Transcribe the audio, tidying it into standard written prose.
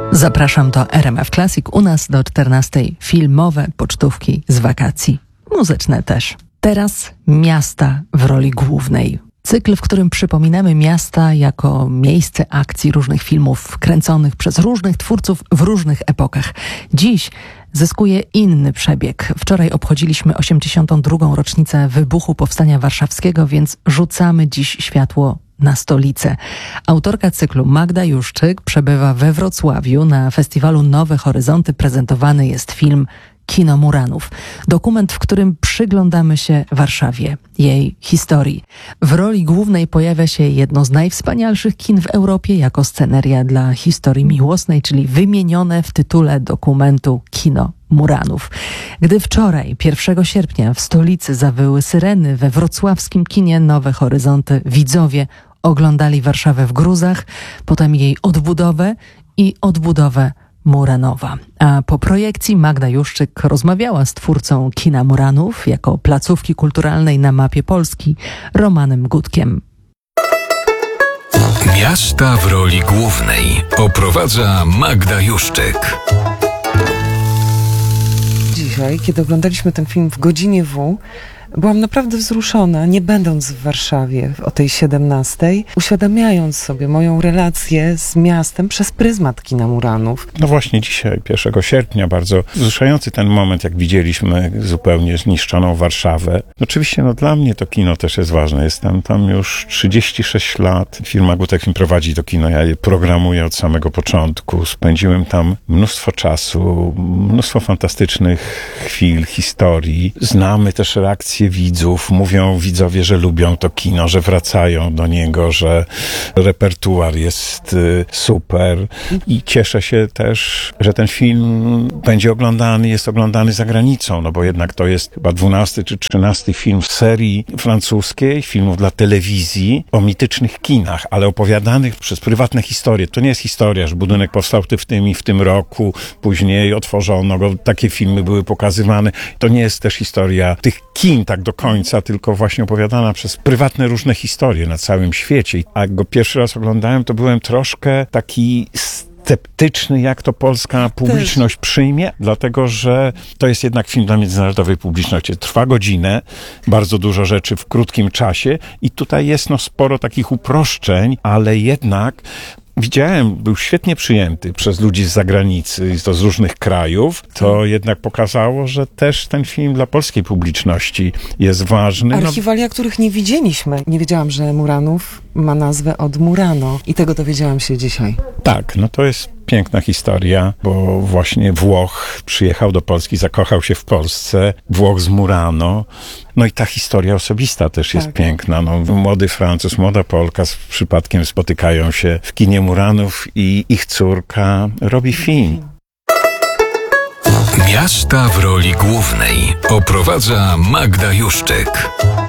Zapraszam do RMF Classic. U nas do 14:00 filmowe pocztówki z wakacji. Muzyczne też. Teraz miasta w roli głównej. Cykl, w którym przypominamy miasta jako miejsce akcji różnych filmów kręconych przez różnych twórców w różnych epokach. Dziś zyskuje inny przebieg. Wczoraj obchodziliśmy 82. rocznicę wybuchu Powstania Warszawskiego, więc rzucamy dziś światło na stolicę. Autorka cyklu Magda Juszczyk przebywa we Wrocławiu. Na festiwalu Nowe Horyzonty prezentowany jest film Kino Muranów. Dokument, w którym przyglądamy się Warszawie, jej historii. W roli głównej pojawia się jedno z najwspanialszych kin w Europie jako sceneria dla historii miłosnej, czyli wymienione w tytule dokumentu Kino Muranów. Gdy wczoraj, 1 sierpnia, w stolicy zawyły syreny, we wrocławskim kinie Nowe Horyzonty widzowie oglądali Warszawę w gruzach, potem jej odbudowę i odbudowę Muranowa. A po projekcji Magda Juszczyk rozmawiała z twórcą Kina Muranów jako placówki kulturalnej na mapie Polski, Romanem Gutkiem. Miasta w roli głównej oprowadza Magda Juszczyk. Dzisiaj, kiedy oglądaliśmy ten film w godzinie W, byłam naprawdę wzruszona, nie będąc w Warszawie o tej 17:00, uświadamiając sobie moją relację z miastem przez pryzmat Kina Muranów. No właśnie dzisiaj, 1 sierpnia, bardzo wzruszający ten moment, jak widzieliśmy zupełnie zniszczoną Warszawę. Oczywiście dla mnie to kino też jest ważne. Jestem tam już 36 lat. Firma Gutek mi prowadzi to kino, ja je programuję od samego początku. Spędziłem tam mnóstwo czasu, mnóstwo fantastycznych chwil, historii. Znamy też reakcje widzów. Mówią widzowie, że lubią to kino, że wracają do niego, że repertuar jest super i cieszę się też, że ten film będzie oglądany, jest oglądany za granicą, bo jednak to jest chyba 12 czy 13 film w serii francuskiej, filmów dla telewizji o mitycznych kinach, ale opowiadanych przez prywatne historie. To nie jest historia, że budynek powstał w tym i w tym roku, później otworzono go, takie filmy były pokazywane. To nie jest też historia tych kin tak do końca, tylko właśnie opowiadana przez prywatne różne historie na całym świecie. A jak go pierwszy raz oglądałem, to byłem troszkę taki sceptyczny, jak to polska publiczność przyjmie, dlatego że to jest jednak film dla międzynarodowej publiczności. Trwa godzinę, bardzo dużo rzeczy w krótkim czasie i tutaj jest sporo takich uproszczeń, ale jednak widziałem, był świetnie przyjęty przez ludzi z zagranicy, z różnych krajów. To jednak pokazało, że też ten film dla polskiej publiczności jest ważny. Archiwalia, których nie widzieliśmy. Nie wiedziałam, że Muranów ma nazwę od Murano i tego dowiedziałam się dzisiaj. Tak, to jest piękna historia, bo właśnie Włoch przyjechał do Polski, zakochał się w Polsce, Włoch z Murano. I ta historia osobista też jest piękna. Młody Francuz, młoda Polka z przypadkiem spotykają się w kinie Muranów i ich córka robi film. Miasta w roli głównej oprowadza Magda Juszczyk.